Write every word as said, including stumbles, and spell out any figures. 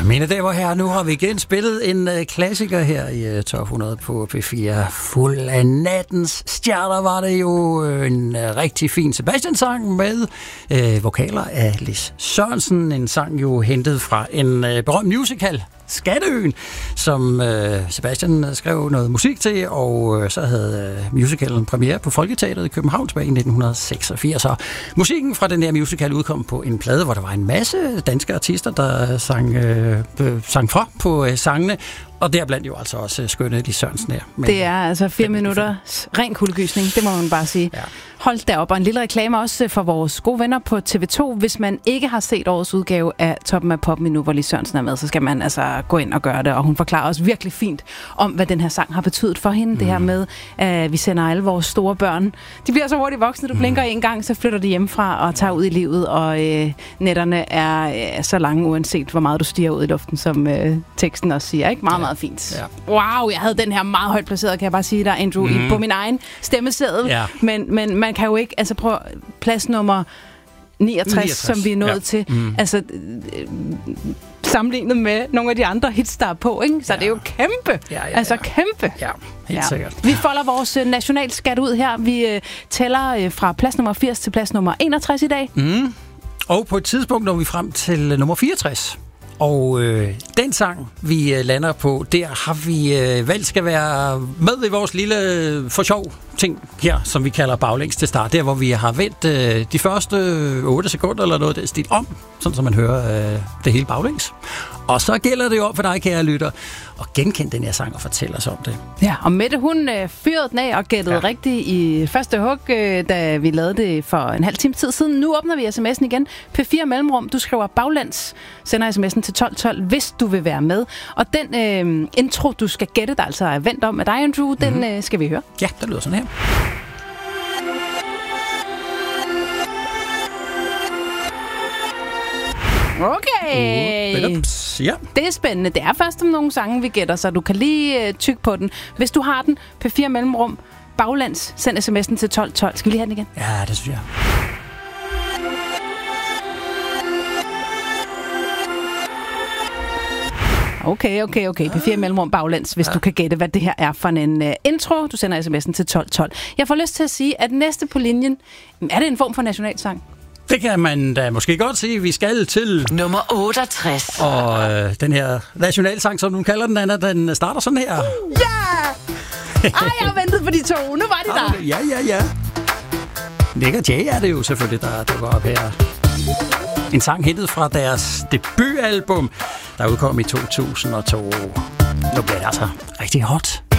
Mine damer og herrer, nu har vi igen spillet en uh, klassiker her i uh, Top hundrede på P fire. Fuld af nattens stjerner var det jo en uh, rigtig fin Sebastian-sang med uh, vokaler af Lis Sørensen. En sang jo hentet fra en uh, berømt musical, Skatteøen, som øh, Sebastian skrev noget musik til, og øh, så havde øh, musicalen premiere på Folketeatret i København tilbage i nitten seksogfirs. Og musikken fra den her musical udkom på en plade, hvor der var en masse danske artister, der sang, øh, sang fra på øh, sangene, og deriblandt jo altså også skønne Lis Sørensen her. Det er altså fire minutter ren kuldegysning, det må man bare sige. Ja. Hold derop, og en lille reklame også for vores gode venner på T V to. Hvis man ikke har set årets udgave af Toppen af Poppen endnu, hvor Lis Sørensen er med, så skal man altså gå ind og gøre det. Og hun forklarer også virkelig fint om, hvad den her sang har betydet for hende. Mm. Det her med, at vi sender alle vores store børn. De bliver så hurtigt voksne, du blinker mm. en gang, så flytter de hjemmefra og tager ud i livet. Og øh, nætterne er øh, så lange, uanset hvor meget du stiger ud i luften, som øh, teksten også siger. Ikke? Meget, ja. meget fint. Ja. Wow, jeg havde den her meget højt placeret, kan jeg bare sige dig, Andrew, mm. på min egen stemmeseddel. Ja. Men, men man kan jo ikke, altså prøv plads nummer niogtres, niogtres. Som vi er nået ja. til, mm. altså øh, sammenlignet med nogle af de andre hits, der er på, ikke? Så ja. det er jo kæmpe, ja, ja, ja. altså kæmpe. Ja, helt ja. sikkert. Vi folder vores øh, nationalskat ud her. Vi øh, tæller øh, fra plads nummer firs til plads nummer enogtres i dag. Mm. Og på et tidspunkt når vi frem til øh, nummer fireogtres. Og øh, den sang, vi øh, lander på, der har vi øh, valgt skal være med i vores lille øh, for sjov ting her, som vi kalder baglæns til start. Der, hvor vi har vendt øh, de første otte sekunder eller noget der stil om, sådan så man hører øh, det hele baglæns. Og så gælder det jo for dig, kære lytter, at genkende den her sang og fortælle os om det. Ja, og Mette, hun øh, fyrede den af og gættede ja. rigtigt i første hug, øh, da vi lavede det for en halv time tid siden. Nu åbner vi sms'en igen. P fire mellemrum, du skriver baglæns, sender sms'en til tolv tolv, hvis du vil være med. Og den øh, intro, du skal gætte, der altså er vendt om med dig, Andrew, den mm-hmm. øh, skal vi høre. Ja, det lyder sådan her. Okay. Uh, ja. Det er spændende. Det er først om nogle sange, vi gætter, så du kan lige uh, tykke på den. Hvis du har den, P fire mellemrum, baglands, send sms'en til tolv tolv. Skal vi lige have den igen? Ja, det synes jeg. Okay, okay, okay. P fire mellemrum baglands, hvis ja. du kan gætte, hvad det her er for en uh, intro. Du sender sms'en til tolv tolv. Jeg får lyst til at sige, at næste på linjen, er det en form for nationalsang? Det kan man da måske godt sige. Vi skal til nummer otteogtres. Og øh, den her nationalsang, som du kalder den, Anna, den starter sådan her. Ja! Ej, jeg har ventet på de to. Nu var de der. Ja, ja, ja. Nick og Jay er det jo selvfølgelig, der dukker op her. En sang hentet fra deres debutalbum, der udkom i to tusind og to. Nu bliver det altså rigtig hot.